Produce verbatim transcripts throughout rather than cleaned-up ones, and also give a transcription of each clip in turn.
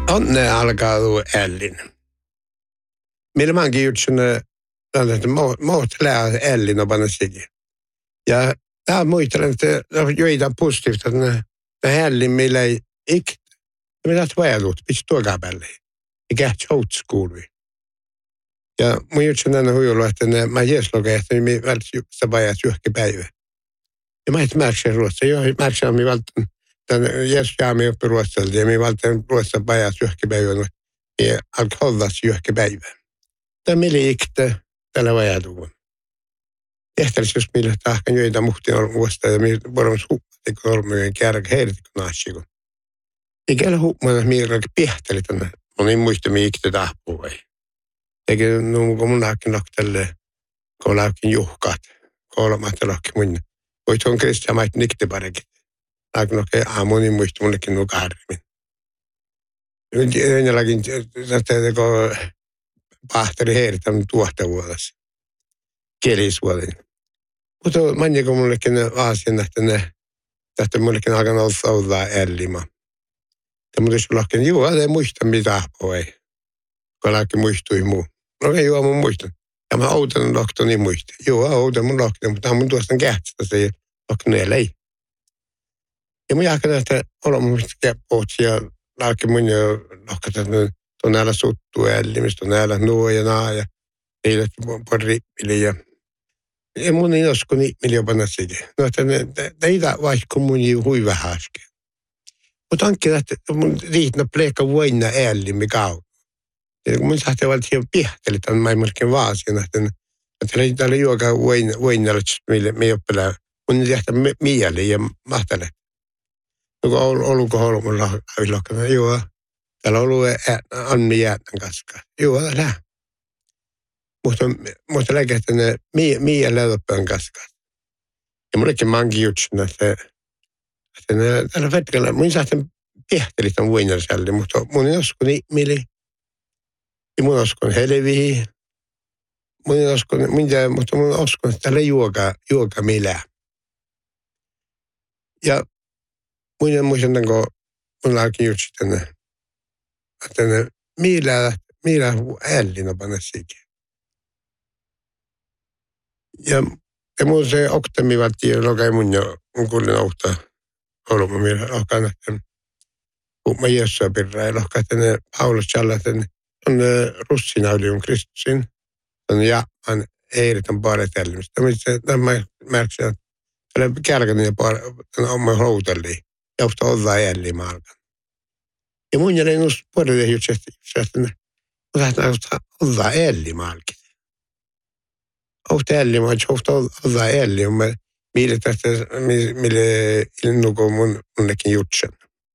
Onne alkaa tuo ällin. Meillä mankin jutsun, että muuttelää ällin opana sikin. Ja tämä muistelen, että joita positiivista, että ällin meillä ei iktä. Me taas vajalut, pitää tuokaa päälle. Eikä old school. Ja mun jutsun aina huijulu, että mä jesloka, että me välttämättä vajat johonkin päivä. Ja mä et märksän ruossa. Joo, märksän me välttämättä. Tämän jäsjäämme oppi ruotsalta ja me valtaan ruotsan pajat johonkin päivänä. Ja alkaa olla johonkin päivä. Tämä meillä iktä tällä vajatuun. Tehtäisiin, jos meillä tahkan joita muhtiin olmuista ja me voidaan huppati kolmeen kärkä heiritikon naassikon. Eikä ole huppamana, että meillä pihteli tänne. Mä niin muista, me iktä tahpuu vai. Eikä kun mun hakin lohtelle, kun laukin juhkaat, kolmatta lohki mun. Voit on Kristian mait nikti parekin. Laukin okei, aamu niin muista mullekin nuo kahdemmin. Ynnälläkin, että kun pahteli heiritämme tuohta vuodessa. Kielisvuoden. Mutta manjako mullekin aasian, että ne, että mullekin alkanut olla ällimä. Ja mullekin lohkin, juu, ei muista mitä voi. Kun laukin muistui muu. No ei joo, mun muistan. Ja mä outan lohto niin muista. Joo, outan mun lohto, mutta mun tuosta kähtstä se lohto ne ei. Ja mun jälkeen, että olla mun mistä käppootsi ja laukin mun jo lohkata, että tuon näillä suttuu ällimistä, tuon näillä nuo ja naa ja eilet on rippili ja ei mun niin osko niin miljoona siitä. No, että näitä vaikka mun ei hui vähän äsken. Mutta onkin, että mun riitna pleikka voina ällimmi kautta. Ja kun mun sahti valta siihen pihteli tämän maailmankin vaasina, että että täällä juokaa voinalla, että me ei oppilaa. Mun ei tehtä mieli ja mahtele. No kun on ollut kolmulla avilokkana, joo. Täällä on ollut Anni Jäätän kanssa. Joo, älä. Mutta, mutta läkehtä ne Mia Lööpön kanssa. Ja mullekin mankin jutsun, että, että ne, täällä vetkellä, mun sahti pihteli tämän voinalla sälli, mutta mun ei osko niin mieli. Ja mun oskon helviin. Mun ei oskon, mutta mun oskon, että täällä juokaa, juokaa millään. Ja mun ei muistan, kun mun laakin jutsi tänne, että ne millään, millään ällin opana sikin. Ja, ja mun se oktami valtii, lokai mun jo, mun kuulin ohtaa oluma, millä lohkaan, että kun mä Jeesua pirraa ja lohkaa, että ne Paulus Challa, että ne on russinaulium Kristusin, on Japan Eiritan paaretelmistä. Tämä märksä, että tällä kärkäinen ja tämän oma houtelliin, ja ofta ollaan jälleen maalkan. Ja mun jälleen us puolelle jutsesti, että ne ollaan jälleen maalkin. Ofta jälleen, mutta ofta ollaan jälleen, mutta mille tästä, mille ilnuko mun munnekin jutsen.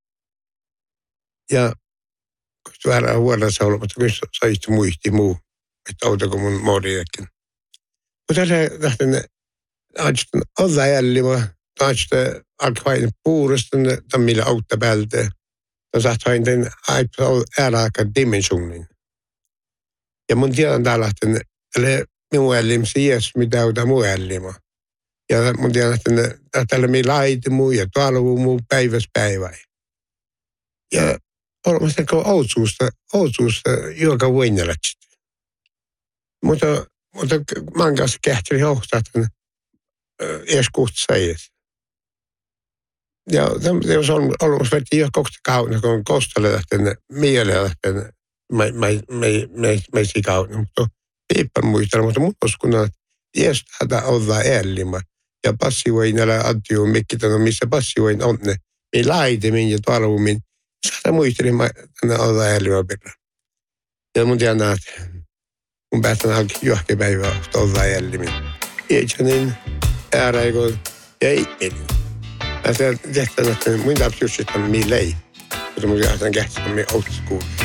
Ja kun vähän huolella olla, mutta kyllä saistu muisti muu, että autako mun moriakin. Mutta tässä lähten ne, ajattelin olla jälleen, ajattelin alkavainen puuresta, tämän millä auttaa päältä. Ja saattain den ääräaika dimensionin. Ja mun tiedän täällä, että tälle minun ällimmässä Jeesus, mitä autaa muu ällimä. Ja mun tiedän, että tällä me laiti muu ja tuolla muu päivässä päivää. Ja olemassa ousuusta, ousuusta joka voinnalat. Mutta, mutta man kanssa kähteli hohtaa, että edes kuusta säijäs. Ja jos on olemassa vettiin jo kohta kauna, kun on kostalle lähten mieleen lähten meisi kauna. Mutta piippan muistella, mutta mun uskunnan, että edes hätä ollaan ällimä. Ja passivoinalla adjuun mikkitän, missä passivoin on ne. Me laitimin ja tuolla Sitä muistelin, että ollaan ällimä perä. Ja mun tiedän, että mun päätän alki johonkin päivää, että ollaan ällimin. Eikö ääräikon ja ei elin. Ja se tehtävä, että mun tapsi just sitten millä ei. Mutta mun tiedän, että kähtää me old school.